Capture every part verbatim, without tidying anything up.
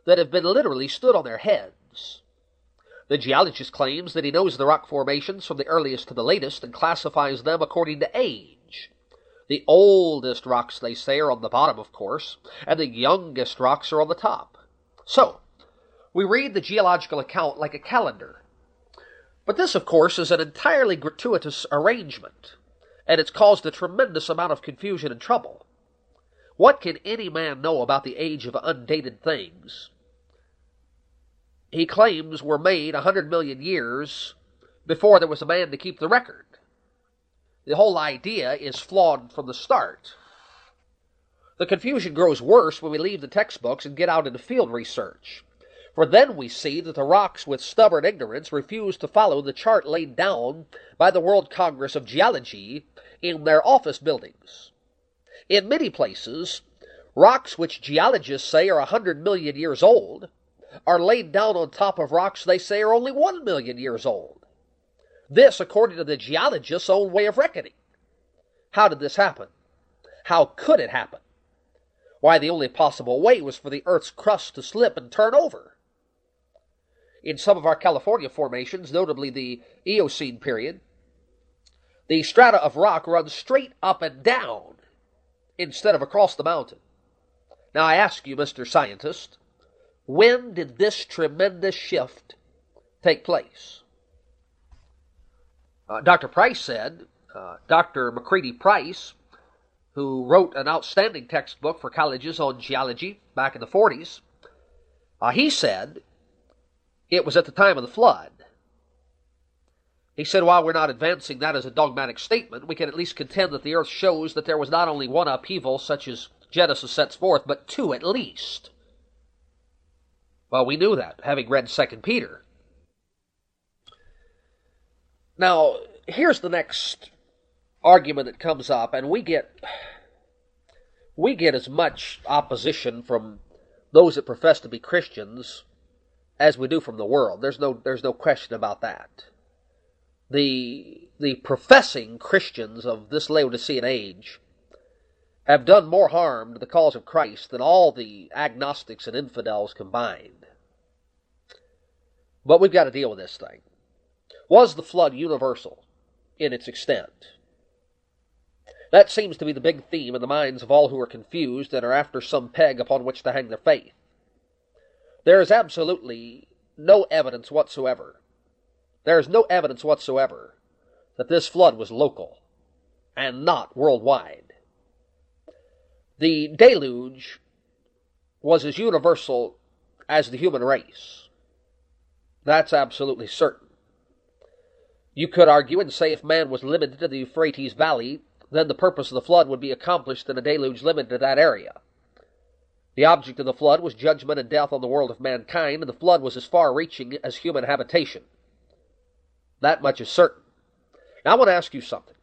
that have been literally stood on their heads. The geologist claims that he knows the rock formations from the earliest to the latest and classifies them according to age. The oldest rocks, they say, are on the bottom, of course, and the youngest rocks are on the top. So, we read the geological account like a calendar. But this, of course, is an entirely gratuitous arrangement, and it's caused a tremendous amount of confusion and trouble. What can any man know about the age of undated things? He claims were made a hundred million years before there was a man to keep the record. The whole idea is flawed from the start. The confusion grows worse when we leave the textbooks and get out into field research. For then we see that the rocks with stubborn ignorance refuse to follow the chart laid down by the World Congress of Geology in their office buildings. In many places, rocks which geologists say are a hundred million years old are laid down on top of rocks they say are only one million years old. This, according to the geologist's own way of reckoning. How did this happen? How could it happen? Why, the only possible way was for the Earth's crust to slip and turn over. In some of our California formations, notably the Eocene period, the strata of rock run straight up and down instead of across the mountain. Now I ask you, Mister Scientist, when did this tremendous shift take place? Uh, Doctor Price said, uh, Doctor McCready Price, who wrote an outstanding textbook for colleges on geology back in the forties, uh, he said it was at the time of the flood. He said, while we're not advancing that as a dogmatic statement, we can at least contend that the earth shows that there was not only one upheaval, such as Genesis sets forth, but two at least. Well, we knew that, having read Second Peter. Now, here's the next argument that comes up, and we get we get as much opposition from those that profess to be Christians as we do from the world. There's no there's no question about that. The the professing Christians of this Laodicean age have done more harm to the cause of Christ than all the agnostics and infidels combined. But we've got to deal with this thing. Was the flood universal in its extent? That seems to be the big theme in the minds of all who are confused and are after some peg upon which to hang their faith. There is absolutely no evidence whatsoever. There is no evidence whatsoever that this flood was local and not worldwide. The deluge was as universal as the human race. That's absolutely certain. You could argue and say if man was limited to the Euphrates Valley, then the purpose of the flood would be accomplished in a deluge limited to that area. The object of the flood was judgment and death on the world of mankind, and the flood was as far-reaching as human habitation. That much is certain. Now I want to ask you something.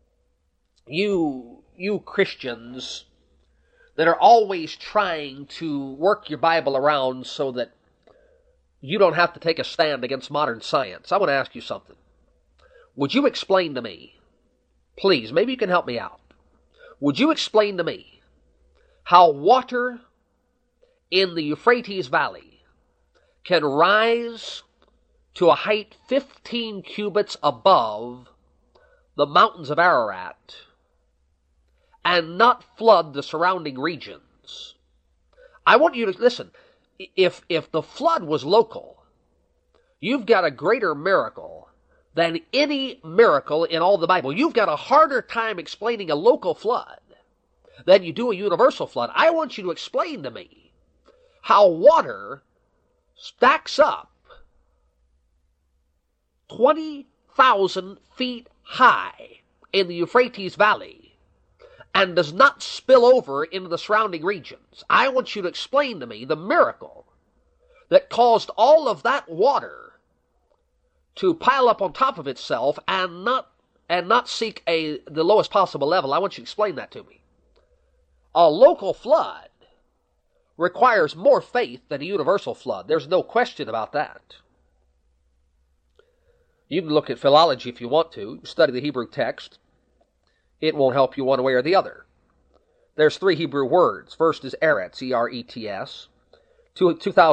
You, you Christians that are always trying to work your Bible around so that you don't have to take a stand against modern science, I want to ask you something. Would you explain to me, please, maybe you can help me out. Would you explain to me how water in the Euphrates Valley can rise to a height fifteen cubits above the mountains of Ararat and not flood the surrounding regions? I want you to listen. If, if the flood was local, you've got a greater miracle than any miracle in all the Bible. You've got a harder time explaining a local flood than you do a universal flood. I want you to explain to me how water stacks up twenty thousand feet high in the Euphrates Valley and does not spill over into the surrounding regions. I want you to explain to me the miracle that caused all of that water to pile up on top of itself and not and not seek a the lowest possible level. I want you to explain that to me. A local flood requires more faith than a universal flood. There's no question about that. You can look at philology if you want to. Study the Hebrew text. It won't help you one way or the other. There's three Hebrew words. First is eretz, E R E T S. Two, two thousand